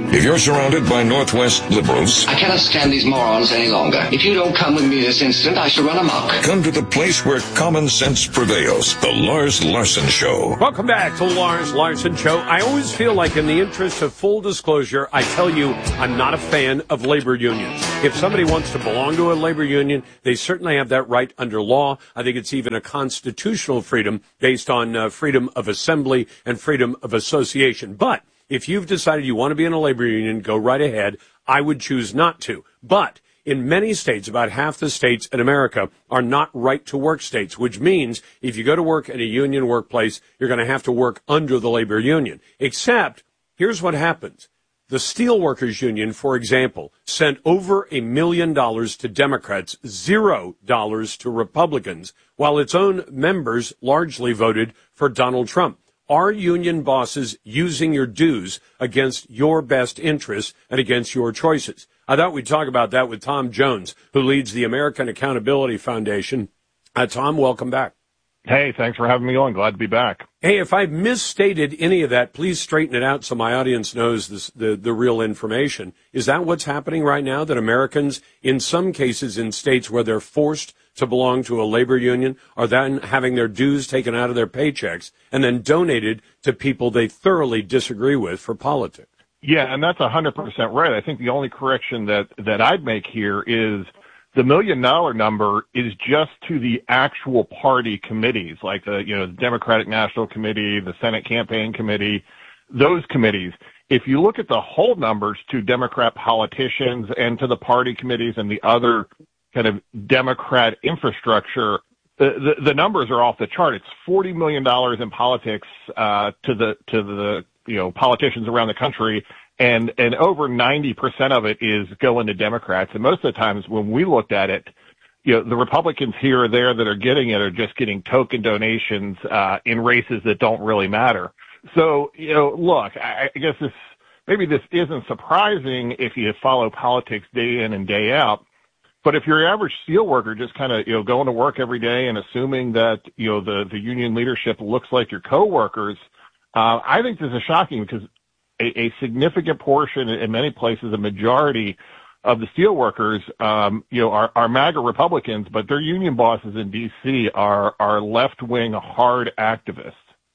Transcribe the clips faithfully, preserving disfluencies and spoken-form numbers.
If you're surrounded by Northwest liberals, I cannot stand these morons any longer. If you don't come with me this instant, I shall run amok. Come to the place where common sense prevails. The Lars Larson Show. Welcome back to the Lars Larson Show. I always feel like in the interest of full disclosure, I tell you I'm not a fan of labor unions. If somebody wants to belong to a labor union, they certainly have that right under law. I think it's even a constitutional freedom based on uh, freedom of assembly and freedom of association. But if you've decided you want to be in a labor union, go right ahead. I would choose not to. But in many states, about half the states in America are not right-to-work states, which means if you go to work in a union workplace, you're going to have to work under the labor union. Except, here's what happens. The Steelworkers Union, for example, sent over a million dollars to Democrats, zero dollars to Republicans, while its own members largely voted for Donald Trump. Are union bosses using your dues against your best interests and against your choices? I thought we'd talk about that with Tom Jones, who leads the American Accountability Foundation. Uh, Tom, welcome back. Hey, thanks for having me on. Glad to be back. Hey, if I've misstated any of that, please straighten it out so my audience knows this, the, the real information. Is that what's happening right now, that Americans, in some cases in states where they're forced to belong to a labor union, are then having their dues taken out of their paychecks and then donated to people they thoroughly disagree with for politics? Yeah, and that's one hundred percent right. I think the only correction that, that I'd make here is the million dollar number is just to the actual party committees, like the, you know, the Democratic National Committee, the Senate Campaign Committee, those committees. If you look at the whole numbers to Democrat politicians and to the party committees and the other kind of Democrat infrastructure, the, the, the numbers are off the chart. It's forty million dollars in politics, uh, to the, to the, you know, politicians around the country. And, and over ninety percent of it is going to Democrats. And most of the times when we looked at it, you know, the Republicans here or there that are getting it are just getting token donations, uh, in races that don't really matter. So, you know, look, I, I guess this, maybe this isn't surprising if you follow politics day in and day out. But if you're an average steelworker just kind of, you know, going to work every day and assuming that, you know, the, the union leadership looks like your coworkers, uh, I think this is shocking because a, a significant portion, in many places, a majority of the steelworkers, um, you know, are, are MAGA Republicans, but their union bosses in D C are, are left-wing hard activists.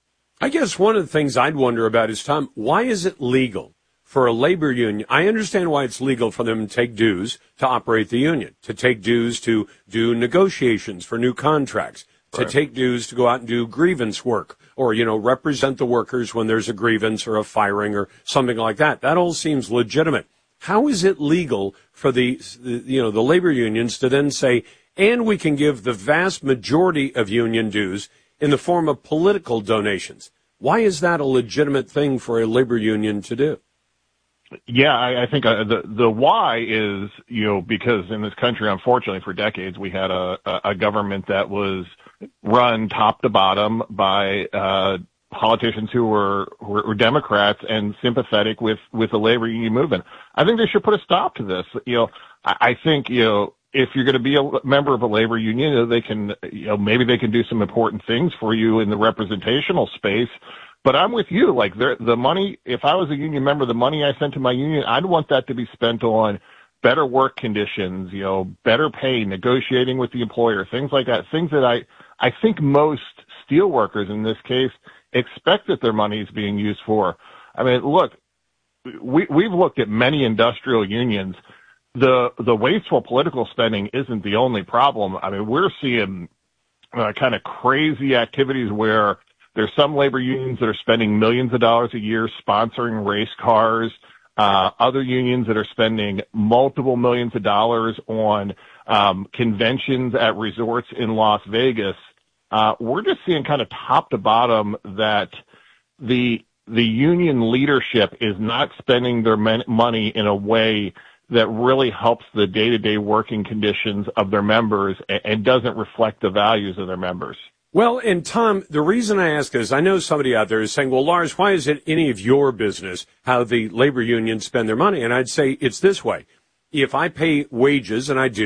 I guess one of the things I'd wonder about is, Tom, why is it legal for a labor union? I understand why it's legal for them to take dues to operate the union, to take dues to do negotiations for new contracts, to Right. take dues to go out and do grievance work or, you know, represent the workers when there's a grievance or a firing or something like that. That all seems legitimate. How is it legal for the, you know, the labor unions to then say, and we can give the vast majority of union dues in the form of political donations? Why is that a legitimate thing for a labor union to do? Yeah, I, I think uh, the the why is, you know, because in this country, unfortunately, for decades, we had a, a government that was run top to bottom by uh, politicians who were, who were Democrats and sympathetic with, with the labor union movement. I think they should put a stop to this. You know, I, I think, you know, if you're going to be a member of a labor union, you know, they can, you know, maybe they can do some important things for you in the representational space. But I'm with you. Like the money, if I was a union member, the money I sent to my union, I'd want that to be spent on better work conditions, you know, better pay, negotiating with the employer, things like that. Things that I, I think most steelworkers in this case expect that their money is being used for. I mean, look, we, we've looked at many industrial unions. The, the wasteful political spending isn't the only problem. I mean, we're seeing uh, kind of crazy activities where there's some labor unions that are spending millions of dollars a year sponsoring race cars, uh, other unions that are spending multiple millions of dollars on um, conventions at resorts in Las Vegas. Uh, we're just seeing kind of top to bottom that the the union leadership is not spending their men- money in a way that really helps the day-to-day working conditions of their members and, and doesn't reflect the values of their members. Well, and Tom, the reason I ask is I know somebody out there is saying, well, Lars, why is it any of your business how the labor unions spend their money? And I'd say it's this way. If I pay wages, and I do,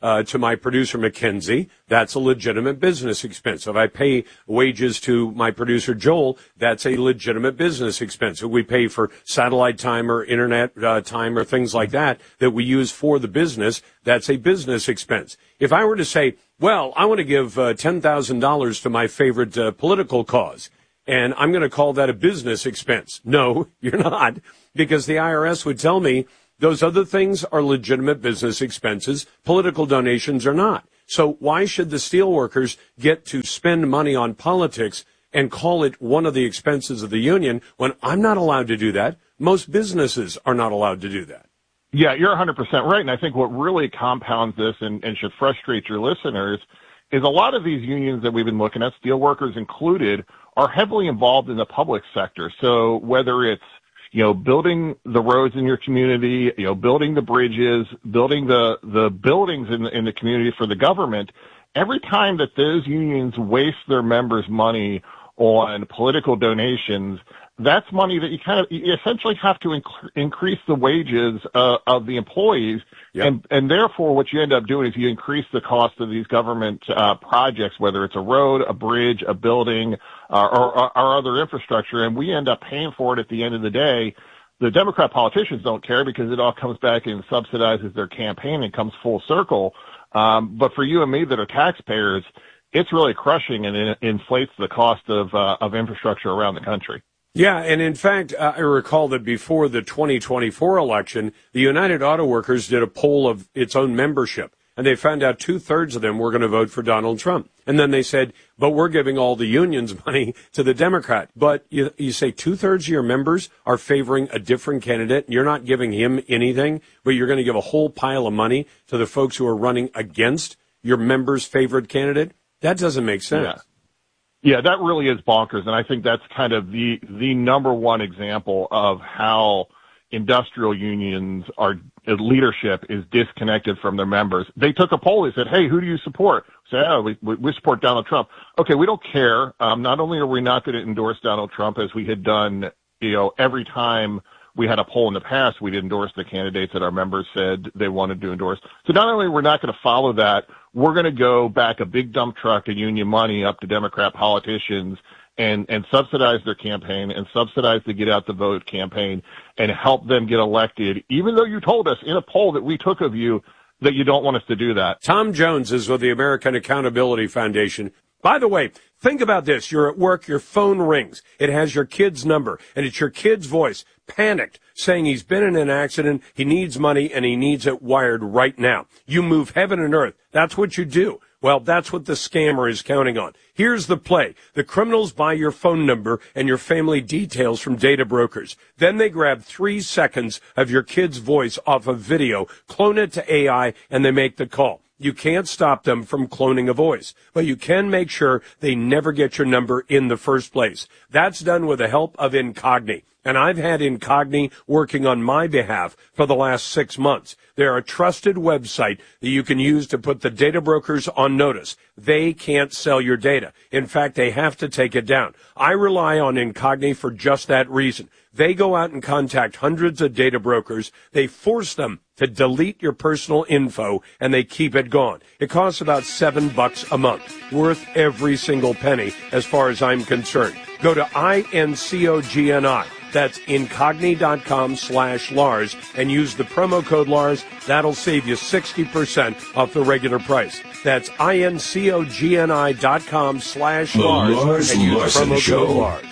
uh, to my producer, Mackenzie, that's a legitimate business expense. If I pay wages to my producer, Joel, that's a legitimate business expense. If we pay for satellite time or internet uh, time or things like that that we use for the business, that's a business expense. If I were to say, well, I want to give uh, ten thousand dollars to my favorite uh, political cause, and I'm going to call that a business expense. No, you're not, because the I R S would tell me those other things are legitimate business expenses. Political donations are not. So why should the steelworkers get to spend money on politics and call it one of the expenses of the union when I'm not allowed to do that? Most businesses are not allowed to do that. Yeah, you're one hundred percent right. And I think what really compounds this and, and should frustrate your listeners is a lot of these unions that we've been looking at, steelworkers included, are heavily involved in the public sector. So whether it's, you know, building the roads in your community, you know, building the bridges, building the, the buildings in the, in the community for the government, every time that those unions waste their members' money on political donations, that's money that you kind of you essentially have to inc- increase the wages uh, of the employees. Yep. And, and therefore what you end up doing is you increase the cost of these government uh, projects, whether it's a road, a bridge, a building, uh, or, or, or other infrastructure, and we end up paying for it at the end of the day. The Democrat politicians don't care because it all comes back and subsidizes their campaign and comes full circle. Um, but for you and me that are taxpayers, it's really crushing and it inflates the cost of uh, of infrastructure around the country. Yeah, and in fact, uh, I recall that before the twenty twenty-four election, the United Auto Workers did a poll of its own membership, and they found out two-thirds of them were going to vote for Donald Trump. And then they said, but we're giving all the unions money to the Democrat. But you, you say two-thirds of your members are favoring a different candidate, and you're not giving him anything, but you're going to give a whole pile of money to the folks who are running against your members' favorite candidate? That doesn't make sense. Yeah. Yeah, that really is bonkers, and I think that's kind of the the number one example of how industrial unions are leadership is disconnected from their members. They took a poll. They said, "Hey, who do you support?" Say, "Oh, we we support Donald Trump." Okay, we don't care. Um, not only are we not going to endorse Donald Trump as we had done, you know, every time we had a poll in the past, we'd endorse the candidates that our members said they wanted to endorse. So not only we're not going to follow that, we're going to go back a big dump truck of union money up to Democrat politicians and, and subsidize their campaign and subsidize the get out the vote campaign and help them get elected, even though you told us in a poll that we took of you that you don't want us to do that. Tom Jones is with the American Accountability Foundation. By the way, think about this. You're at work, your phone rings. It has your kid's number, and it's your kid's voice, panicked, saying he's been in an accident, he needs money, and he needs it wired right now. You move heaven and earth. That's what you do. Well, that's what the scammer is counting on. Here's the play. The criminals buy your phone number and your family details from data brokers. Then they grab three seconds of your kid's voice off of video, clone it to A I, and they make the call. You can't stop them from cloning a voice, but you can make sure they never get your number in the first place. That's done with the help of Incogni. And I've had Incogni working on my behalf for the last six months. They're a trusted website that you can use to put the data brokers on notice. They can't sell your data. In fact, they have to take it down. I rely on Incogni for just that reason. They go out and contact hundreds of data brokers. They force them to delete your personal info, and they keep it gone. It costs about seven bucks a month, worth every single penny as far as I'm concerned. Go to I N C O G N I. That's incogni.com slash Lars and use the promo code Lars. That'll save you sixty percent off the regular price. That's I-N-C-O-G-N-I dot com slash Lars, Lars and use Larson the promo Show. code Lars.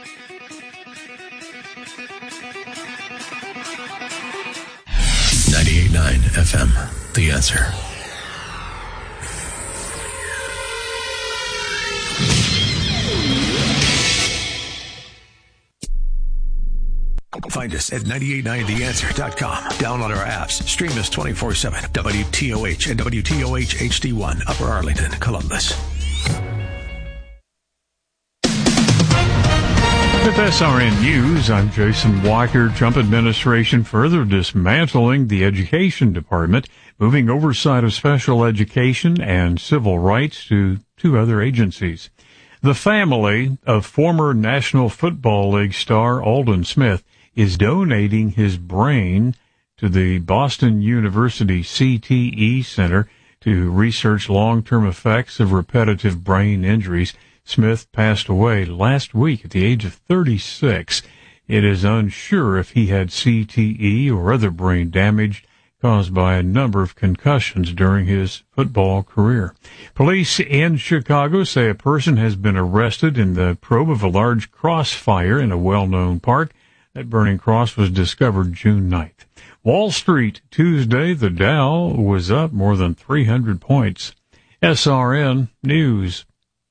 ninety-eight point nine F M, The Answer. Find us at nine eight nine the answer dot com. Download our apps. Stream us twenty-four seven. W T O H and W T O H H D one, Upper Arlington, Columbus. With S R N News, I'm Jason Walker. Trump administration further dismantling the education department, moving oversight of special education and civil rights to two other agencies. The family of former National Football League star Aldon Smith is donating his brain to the Boston University C T E Center to research long-term effects of repetitive brain injuries. Smith passed away last week at the age of thirty-six. It is unsure if he had C T E or other brain damage caused by a number of concussions during his football career. Police in Chicago say a person has been arrested in the probe of a large crossfire in a well-known park. That burning cross was discovered June ninth. Wall Street, Tuesday, the Dow was up more than three hundred points. S R N News.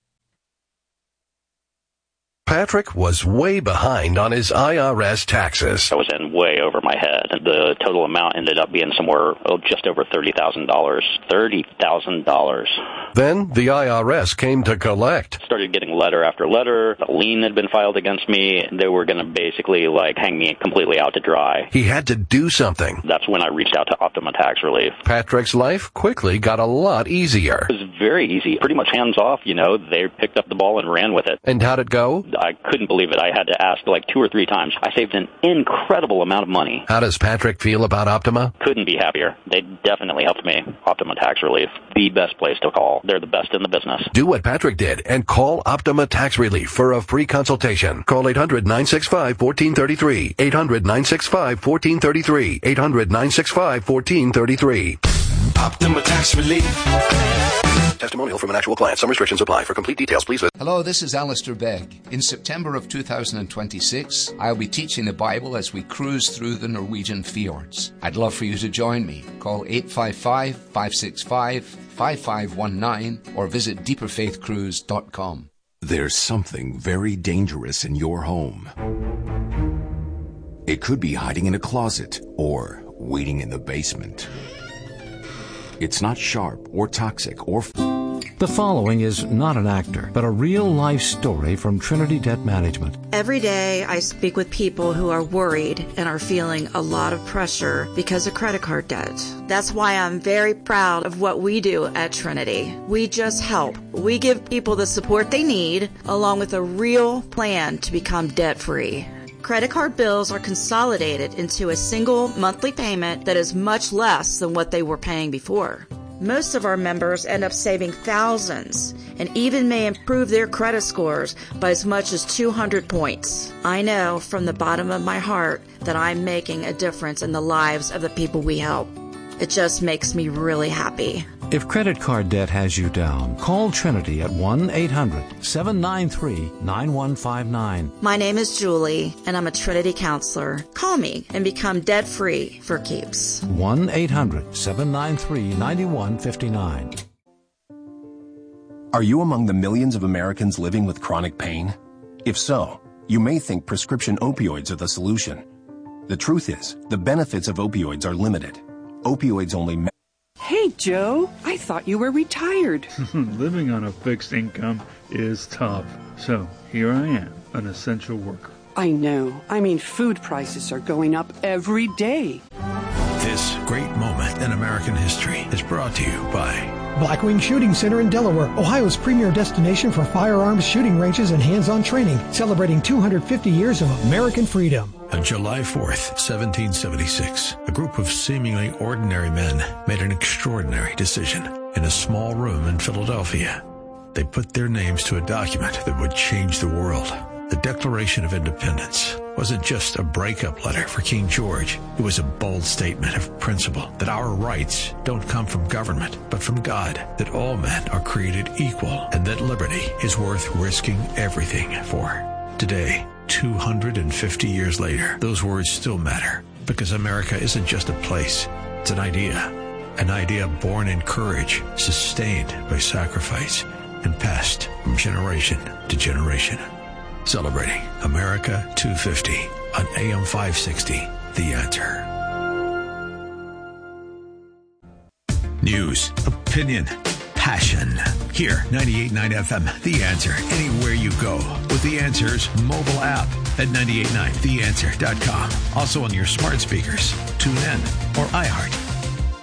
Patrick was way behind on his I R S taxes. I was in way over my head. The total amount ended up being somewhere oh, just over thirty thousand dollars. thirty thousand dollars. Then the I R S came to collect. Started getting letter after letter. A lien had been filed against me. They were going to basically like hang me completely out to dry. He had to do something. That's when I reached out to Optima Tax Relief. Patrick's life quickly got a lot easier. It was very easy. Pretty much hands off, you know. They picked up the ball and ran with it. And how'd it go? I couldn't believe it. I had to ask like two or three times. I saved an incredible amount of money. How does Patrick feel about Optima? Couldn't be happier. They definitely helped me. Optima Tax Relief, the best place to call. They're the best in the business. Do what Patrick did and call Optima Tax Relief for a free consultation. Call eight hundred, nine six five, one four three three. eight hundred, nine six five, one four three three. eight hundred, nine six five, one four three three. Optima Tax Relief. Testimonial from an actual client. Some restrictions apply. For complete details, please visit. Hello, this is Alistair Begg. In September of two thousand twenty-six, I'll be teaching the Bible as we cruise through the Norwegian fjords. I'd love for you to join me. Call eight five five, five six five, five five one nine or visit deeper faith cruise dot com. There's something very dangerous in your home. It could be hiding in a closet or waiting in the basement. It's not sharp or toxic or... The following is not an actor, but a real-life story from Trinity Debt Management. Every day I speak with people who are worried and are feeling a lot of pressure because of credit card debt. That's why I'm very proud of what we do at Trinity. We just help. We give people the support they need, along with a real plan to become debt-free. Credit card bills are consolidated into a single monthly payment that is much less than what they were paying before. Most of our members end up saving thousands and even may improve their credit scores by as much as two hundred points. I know from the bottom of my heart that I'm making a difference in the lives of the people we help. It just makes me really happy. If credit card debt has you down, call Trinity at one eight hundred, seven nine three, nine one five nine. My name is Julie, and I'm a Trinity counselor. Call me and become debt-free for keeps. one eight hundred, seven nine three, nine one five nine. Are you among the millions of Americans living with chronic pain? If so, you may think prescription opioids are the solution. The truth is, the benefits of opioids are limited. Opioids only... Me- Hey, Joe, I thought you were retired. Living on a fixed income is tough. So here I am, an essential worker. I know. I mean, food prices are going up every day. This great moment in American history is brought to you by Blackwing Shooting Center in Delaware, Ohio's premier destination for firearms shooting ranges and hands-on training, celebrating two hundred fifty years of American freedom. On July fourth, seventeen seventy-six, a group of seemingly ordinary men made an extraordinary decision in a small room in Philadelphia. They put their names to a document that would change the world. The Declaration of Independence wasn't just a breakup letter for King George. It was a bold statement of principle that our rights don't come from government, but from God, that all men are created equal, and that liberty is worth risking everything for. Today, two hundred fifty years later, those words still matter, because America isn't just a place, it's an idea. An idea born in courage, sustained by sacrifice, and passed from generation to generation. Celebrating America two fifty on A M five sixty, The Answer. News, opinion, passion. Here, ninety-eight point nine F M, The Answer. Anywhere you go with The Answer's mobile app at nine eight nine the answer dot com. Also on your smart speakers, TuneIn, or iHeart.